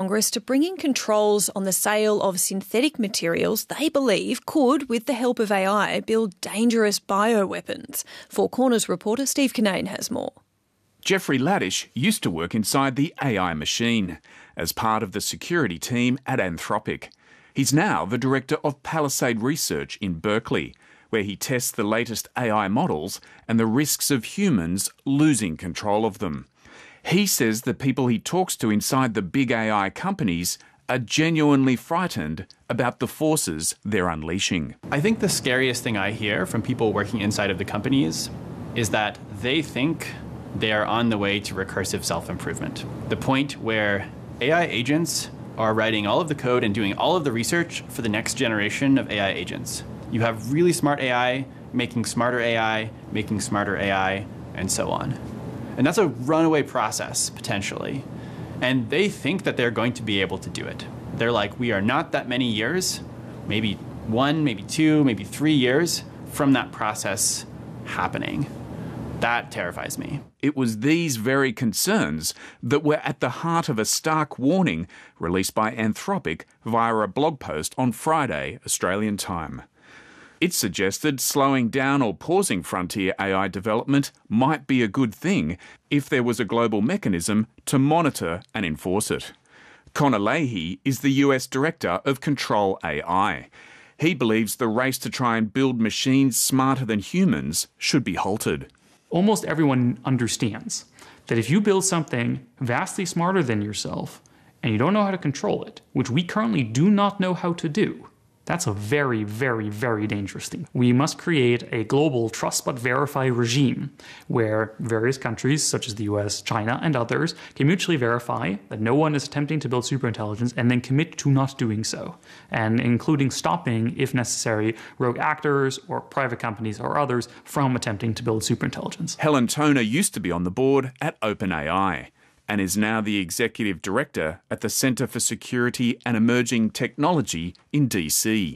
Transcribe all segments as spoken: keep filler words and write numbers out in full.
Congress to bring in controls on the sale of synthetic materials they believe could, with the help of A I, build dangerous bioweapons. Four Corners reporter Steve Kinane has more. Jeffrey Laddish used to work inside the A I machine as part of the security team at Anthropic. He's now the director of Palisade Research in Berkeley, where he tests the latest A I models and the risks of humans losing control of them. He says the people he talks to inside the big A I companies are genuinely frightened about the forces they're unleashing. I think the scariest thing I hear from people working inside of the companies is that they think they are on the way to recursive self-improvement. The point where A I agents are writing all of the code and doing all of the research for the next generation of A I agents. You have really smart A I making smarter A I, making smarter A I, and so on. And that's a runaway process, potentially. And they think that they're going to be able to do it. They're like, we are not that many years, maybe one, maybe two, maybe three years from that process happening. That terrifies me. It was these very concerns that were at the heart of a stark warning released by Anthropic via a blog post on Friday, Australian time. It suggested slowing down or pausing frontier A I development might be a good thing if there was a global mechanism to monitor and enforce it. Connor Leahy is the U S Director of Control A I. He believes the race to try and build machines smarter than humans should be halted. Almost everyone understands that if you build something vastly smarter than yourself and you don't know how to control it, which we currently do not know how to do, that's a very, very, very dangerous thing. We must create a global trust but verify regime where various countries, such as the U S, China, and others, can mutually verify that no one is attempting to build superintelligence and then commit to not doing so, and including stopping, if necessary, rogue actors or private companies or others from attempting to build superintelligence. Helen Toner used to be on the board at OpenAI and is now the Executive Director at the Centre for Security and Emerging Technology in D C.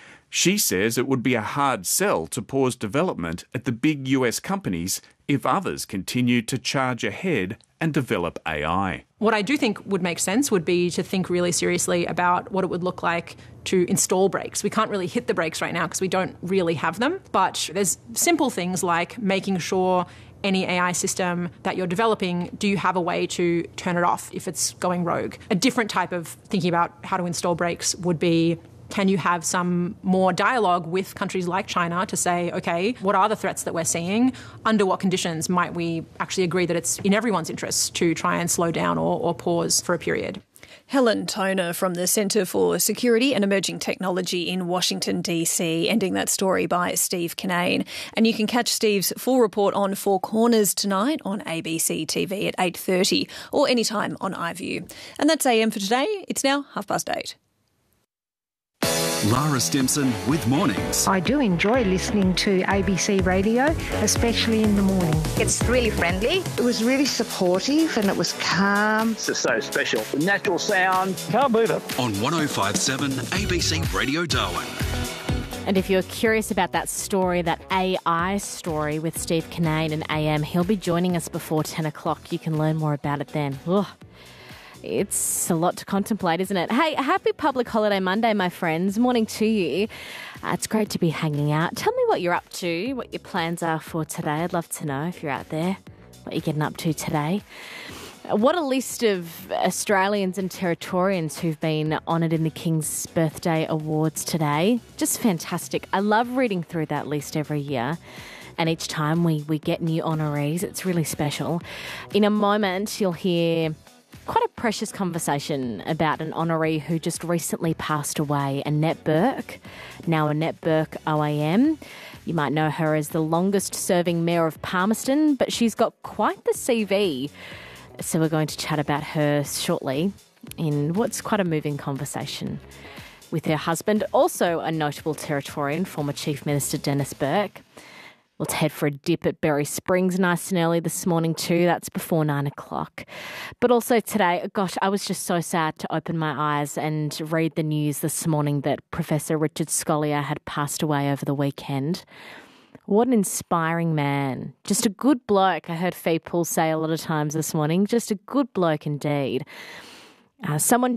She says it would be a hard sell to pause development at the big U S companies if others continue to charge ahead and develop A I. What I do think would make sense would be to think really seriously about what it would look like to install brakes. We can't really hit the brakes right now because we don't really have them, but there's simple things like making sure any A I system that you're developing, do you have a way to turn it off if it's going rogue? A different type of thinking about how to install brakes would be, can you have some more dialogue with countries like China to say, okay, what are the threats that we're seeing? Under what conditions might we actually agree that it's in everyone's interest to try and slow down or, or pause for a period? Helen Toner from the Centre for Security and Emerging Technology in Washington, D C, ending that story by Steve Kinane. And you can catch Steve's full report on Four Corners tonight on A B C T V at eight thirty or anytime on iView. And that's A M for today. It's now half past eight. Lara Stimson with Mornings. I do enjoy listening to A B C Radio, especially in the morning. It's really friendly. It was really supportive and it was calm. It's just so special. The natural sound. Can't beat it. On one oh five point seven A B C Radio Darwin. And if you're curious about that story, that A I story with Steve Kinane and A M, he'll be joining us before ten o'clock. You can learn more about it then. Ugh. It's a lot to contemplate, isn't it? Hey, happy Public Holiday Monday, my friends. Morning to you. Uh, it's great to be hanging out. Tell me what you're up to, what your plans are for today. I'd love to know if you're out there, what you're getting up to today. What a list of Australians and Territorians who've been honoured in the King's Birthday Awards today. Just fantastic. I love reading through that list every year. And each time we, we get new honorees, it's really special. In a moment, you'll hear quite a precious conversation about an honoree who just recently passed away, Annette Burke, now Annette Burke O A M. You might know her as the longest-serving Mayor of Palmerston, but she's got quite the C V. So we're going to chat about her shortly in what's quite a moving conversation with her husband, also a notable Territorian, former Chief Minister Dennis Burke. Let's head for a dip at Berry Springs nice and early this morning too. That's before nine o'clock. But also today, gosh, I was just so sad to open my eyes and read the news this morning that Professor Richard Scolyer had passed away over the weekend. What an inspiring man. Just a good bloke. I heard Fee Poole say a lot of times this morning. Just a good bloke indeed. Uh, someone